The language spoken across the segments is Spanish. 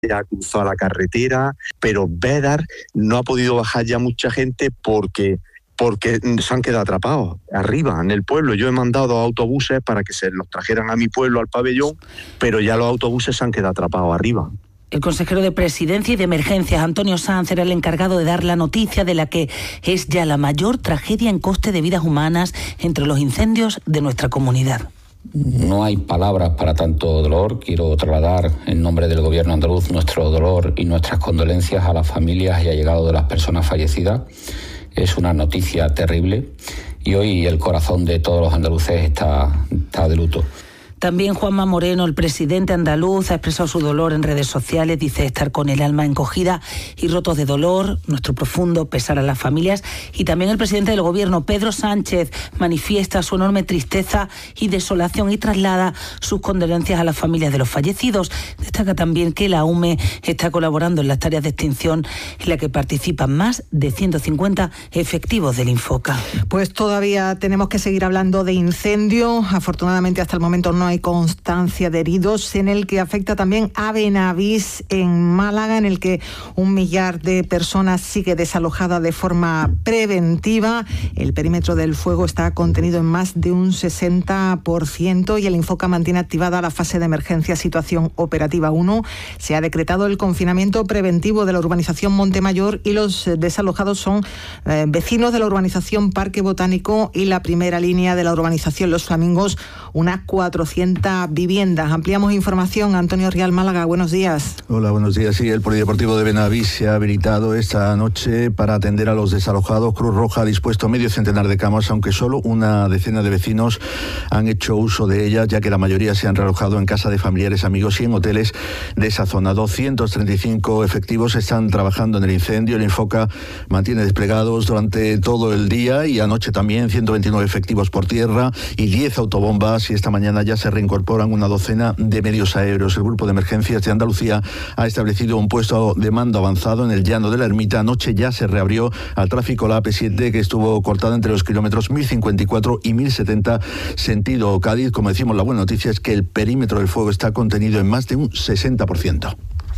ya ha cruzado la carretera, pero Bédar no ha podido bajar ya mucha gente porque se han quedado atrapados arriba, en el pueblo. Yo he mandado autobuses para que se los trajeran a mi pueblo, al pabellón, pero ya los autobuses se han quedado atrapados arriba. El consejero de Presidencia y de Emergencias, Antonio Sanz, era el encargado de dar la noticia de la que es ya la mayor tragedia en coste de vidas humanas entre los incendios de nuestra comunidad. No hay palabras para tanto dolor. Quiero trasladar en nombre del Gobierno andaluz nuestro dolor y nuestras condolencias a las familias y allegados de las personas fallecidas. Es una noticia terrible y hoy el corazón de todos los andaluces está de luto. También Juanma Moreno, el presidente andaluz, ha expresado su dolor en redes sociales. Dice estar con el alma encogida y rotos de dolor, nuestro profundo pesar a las familias. Y también el presidente del Gobierno, Pedro Sánchez, manifiesta su enorme tristeza y desolación y traslada sus condolencias a las familias de los fallecidos. Destaca también que la UME está colaborando en las tareas de extinción en la que participan más de 150 efectivos del Infoca. Pues todavía tenemos que seguir hablando de incendio. Afortunadamente hasta el momento no hay constancia de heridos, en el que afecta también a Benavís, en Málaga, en el que 1 millar de personas sigue desalojada de forma preventiva. El perímetro del fuego está contenido en más de un 60% y el Infoca mantiene activada la fase de emergencia situación operativa 1. Se ha decretado el confinamiento preventivo de la urbanización Montemayor y los desalojados son vecinos de la urbanización Parque Botánico y la primera línea de la urbanización Los Flamingos, unas 400 viviendas. Ampliamos información. Antonio Rial, Málaga, buenos días. Hola, buenos días. Sí, el Polideportivo de Benavís se ha habilitado esta noche para atender a los desalojados. Cruz Roja ha dispuesto medio centenar de camas, aunque solo una decena de vecinos han hecho uso de ellas, ya que la mayoría se han realojado en casa de familiares, amigos y en hoteles de esa zona. 235 efectivos están trabajando en el incendio. El Infoca mantiene desplegados durante todo el día y anoche también 129 efectivos por tierra y 10 autobombas, y esta mañana ya se reincorporan una docena de medios aéreos. El Grupo de Emergencias de Andalucía ha establecido un puesto de mando avanzado en el llano de la Ermita. Anoche ya se reabrió al tráfico la AP7, que estuvo cortada entre los kilómetros 1054 y 1070 sentido Cádiz. Como decimos, la buena noticia es que el perímetro del fuego está contenido en más de un 60%.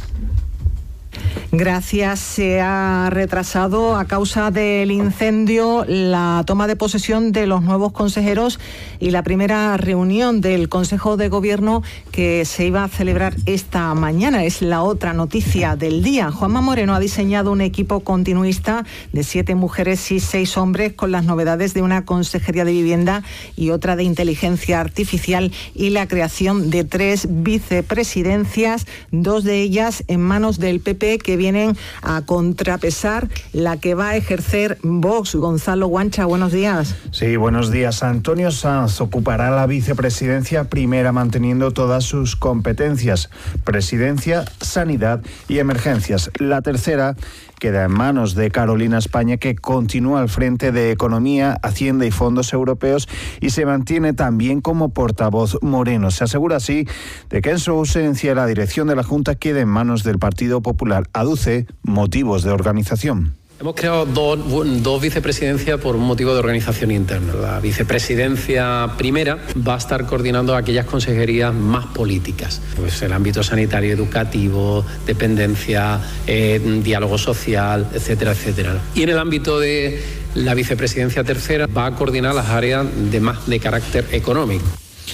Gracias. Se ha retrasado a causa del incendio la toma de posesión de los nuevos consejeros y la primera reunión del Consejo de Gobierno que se iba a celebrar esta mañana. Es la otra noticia del día. Juanma Moreno ha diseñado un equipo continuista de 7 mujeres y 6 hombres con las novedades de una consejería de vivienda y otra de inteligencia artificial y la creación de 3 vicepresidencias, 2 de ellas en manos del PP, que vienen a contrapesar la que va a ejercer Vox. Gonzalo Guancha, buenos días. Sí, buenos días. Antonio Sanz ocupará la vicepresidencia primera manteniendo todas sus competencias: presidencia, sanidad y emergencias. La tercera queda en manos de Carolina España, que continúa al frente de Economía, Hacienda y Fondos Europeos, y se mantiene también como portavoz Moreno. Se asegura así de que en su ausencia la dirección de la Junta quede en manos del Partido Popular. Aduce motivos de organización. Hemos creado dos vicepresidencias por un motivo de organización interna. La vicepresidencia primera va a estar coordinando aquellas consejerías más políticas, pues el ámbito sanitario, educativo, dependencia, diálogo social, etcétera, etcétera. Y en el ámbito de la vicepresidencia tercera va a coordinar las áreas de carácter económico.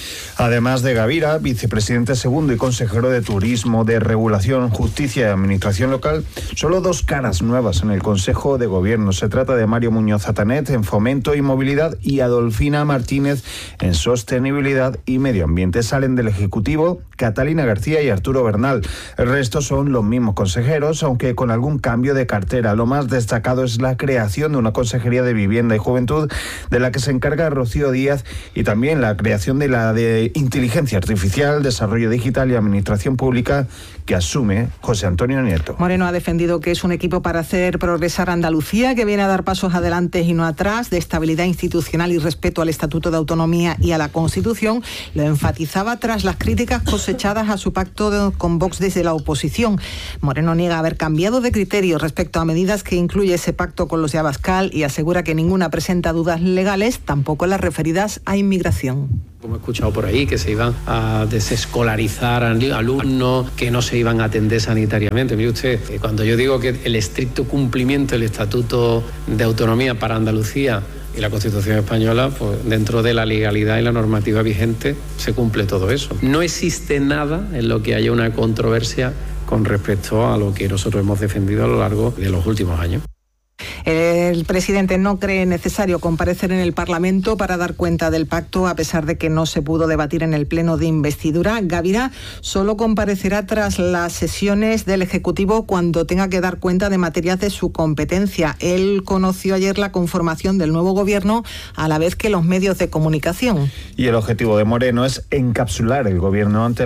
Además de Gavira, vicepresidente segundo y consejero de Turismo, de Regulación, Justicia y Administración Local, solo 2 caras nuevas en el Consejo de Gobierno. Se trata de Mario Muñoz Atanet en Fomento y Movilidad y Adolfina Martínez en Sostenibilidad y Medio Ambiente. Salen del Ejecutivo Catalina García y Arturo Bernal. El resto son los mismos consejeros, aunque con algún cambio de cartera. Lo más destacado es la creación de una Consejería de Vivienda y Juventud, de la que se encarga Rocío Díaz, y también la creación de la de Inteligencia Artificial, Desarrollo Digital y Administración Pública, que asume José Antonio Nieto. Moreno ha defendido que es un equipo para hacer progresar Andalucía, que viene a dar pasos adelante y no atrás, de estabilidad institucional y respeto al Estatuto de Autonomía y a la Constitución. Lo enfatizaba tras las críticas cosechadas a su pacto con Vox desde la oposición. Moreno niega haber cambiado de criterio respecto a medidas que incluye ese pacto con los de Abascal y asegura que ninguna presenta dudas legales, tampoco las referidas a inmigración. Como he escuchado por ahí, que se iban a desescolarizar alumnos, que no se iban a atender sanitariamente. Mire usted, cuando yo digo que el estricto cumplimiento del Estatuto de Autonomía para Andalucía y la Constitución española, pues dentro de la legalidad y la normativa vigente se cumple todo eso. No existe nada en lo que haya una controversia con respecto a lo que nosotros hemos defendido a lo largo de los últimos años. El presidente no cree necesario comparecer en el Parlamento para dar cuenta del pacto, a pesar de que no se pudo debatir en el pleno de investidura. Gavira solo comparecerá tras las sesiones del Ejecutivo cuando tenga que dar cuenta de materias de su competencia. Él conoció ayer la conformación del nuevo gobierno a la vez que los medios de comunicación. Y el objetivo de Moreno es encapsular el gobierno ante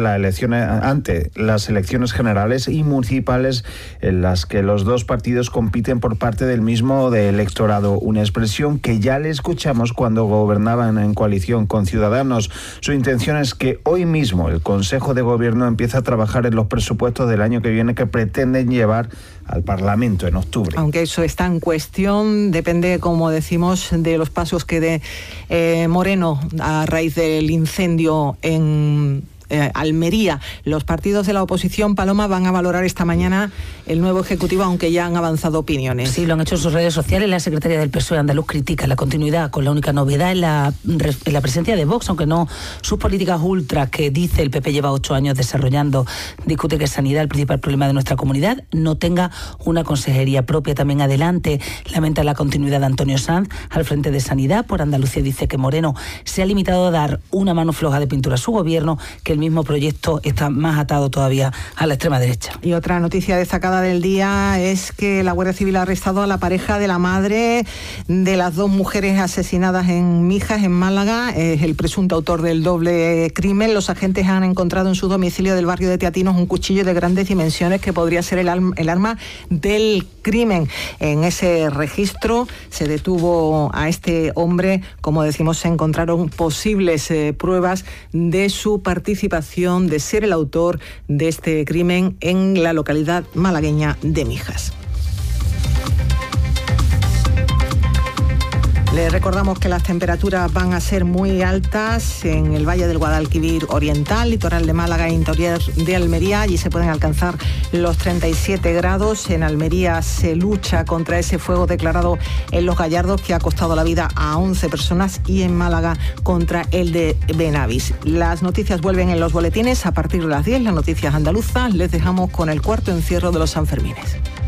las elecciones generales y municipales en las que los dos partidos compiten por parte del mismo de electorado, una expresión que ya le escuchamos cuando gobernaban en coalición con Ciudadanos. Su intención es que hoy mismo el Consejo de Gobierno empiece a trabajar en los presupuestos del año que viene que pretenden llevar al Parlamento en octubre. Aunque eso está en cuestión, depende, como decimos, de los pasos que dé Moreno a raíz del incendio en Almería. Los partidos de la oposición, Paloma, van a valorar esta mañana el nuevo Ejecutivo, aunque ya han avanzado opiniones. Sí, lo han hecho en sus redes sociales. La secretaria del PSOE andaluz critica la continuidad con la única novedad en la presencia de Vox, aunque no sus políticas ultras que dice el PP lleva 8 años desarrollando. Discute que sanidad, el principal problema de nuestra comunidad, no tenga una consejería propia. También adelante lamenta la continuidad de Antonio Sanz al frente de Sanidad. Por Andalucía dice que Moreno se ha limitado a dar una mano floja de pintura a su gobierno, que el mismo proyecto está más atado todavía a la extrema derecha. Y otra noticia destacada del día es que la Guardia Civil ha arrestado a la pareja de la madre de las 2 mujeres asesinadas en Mijas, en Málaga. Es el presunto autor del doble crimen. Los agentes han encontrado en su domicilio del barrio de Teatinos un cuchillo de grandes dimensiones que podría ser el arma del crimen. En ese registro se detuvo a este hombre. Como decimos, se encontraron posibles pruebas de su participación, de ser el autor de este crimen en la localidad malagueña de Mijas. Les recordamos que las temperaturas van a ser muy altas en el Valle del Guadalquivir Oriental, litoral de Málaga e interior de Almería. Allí se pueden alcanzar los 37 grados. En Almería se lucha contra ese fuego declarado en Los Gallardos, que ha costado la vida a 11 personas, y en Málaga contra el de Benavís. Las noticias vuelven en los boletines a partir de las 10, las noticias andaluzas. Les dejamos con el cuarto encierro de los Sanfermines.